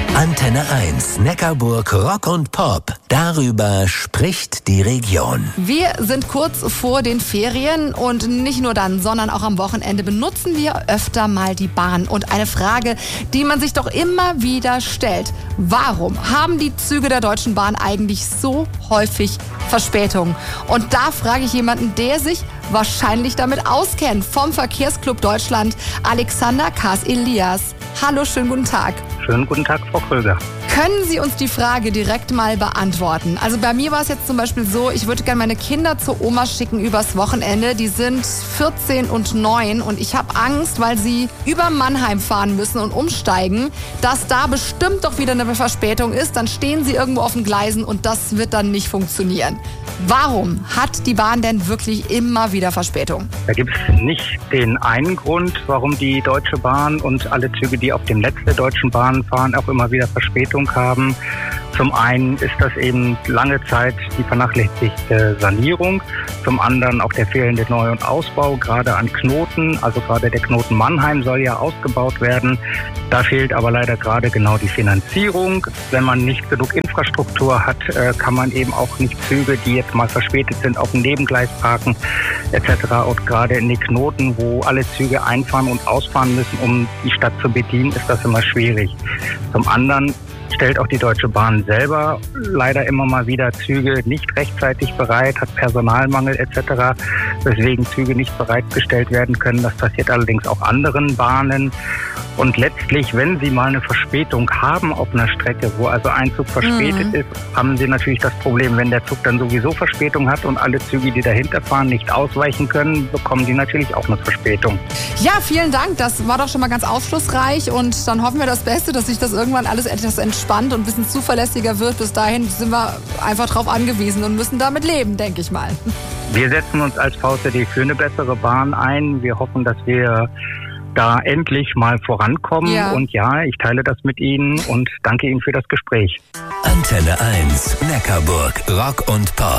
Antenne 1, Neckarburg Rock und Pop. Darüber spricht die Region. Wir sind kurz vor den Ferien und nicht nur dann, sondern auch am Wochenende benutzen wir öfter mal die Bahn. Und eine Frage, die man sich doch immer wieder stellt: Warum haben die Züge der Deutschen Bahn eigentlich so häufig Verspätungen? Und da frage ich jemanden, der sich wahrscheinlich damit auskennt, vom Verkehrsclub Deutschland, Alexander Kas-Elias. Hallo, schönen guten Tag. Schönen guten Tag, Frau Kröger. Können Sie uns die Frage direkt mal beantworten? Also bei mir war es jetzt zum Beispiel so, ich würde gerne meine Kinder zur Oma schicken übers Wochenende. Die sind 14 und 9 und ich habe Angst, weil sie über Mannheim fahren müssen und umsteigen, dass da bestimmt doch wieder eine Verspätung ist. Dann stehen sie irgendwo auf den Gleisen und das wird dann nicht funktionieren. Warum hat die Bahn denn wirklich immer wieder Verspätung? Da gibt es nicht den einen Grund, warum die Deutsche Bahn und alle Züge, die auf dem Netz der Deutschen Bahn fahren, auch immer wieder Verspätung haben. Zum einen ist das eben lange Zeit die vernachlässigte Sanierung, zum anderen auch der fehlende Neu- und Ausbau, gerade an Knoten, also gerade der Knoten Mannheim soll ja ausgebaut werden. Da fehlt aber leider gerade genau die Finanzierung. Wenn man nicht genug Infrastruktur hat, kann man eben auch nicht Züge, die jetzt mal verspätet sind, auf dem Nebengleis parken etc. Und gerade in den Knoten, wo alle Züge einfahren und ausfahren müssen, um die Stadt zu bedienen, ist das immer schwierig. Zum anderen stellt auch die Deutsche Bahn selber leider immer mal wieder Züge nicht rechtzeitig bereit, hat Personalmangel etc., weswegen Züge nicht bereitgestellt werden können. Das passiert allerdings auch anderen Bahnen. Und letztlich, wenn Sie mal eine Verspätung haben auf einer Strecke, wo also ein Zug verspätet ist, haben Sie natürlich das Problem, wenn der Zug dann sowieso Verspätung hat und alle Züge, die dahinter fahren, nicht ausweichen können, bekommen die natürlich auch eine Verspätung. Ja, vielen Dank. Das war doch schon mal ganz aufschlussreich und dann hoffen wir das Beste, dass sich das irgendwann alles etwas entspannt und ein bisschen zuverlässiger wird. Bis dahin sind wir einfach drauf angewiesen und müssen damit leben, denke ich mal. Wir setzen uns als VCD für eine bessere Bahn ein. Wir hoffen, dass wir da endlich mal vorankommen. Ja. Und ja, ich teile das mit Ihnen und danke Ihnen für das Gespräch. Antenne 1, Neckarburg Rock und Pop.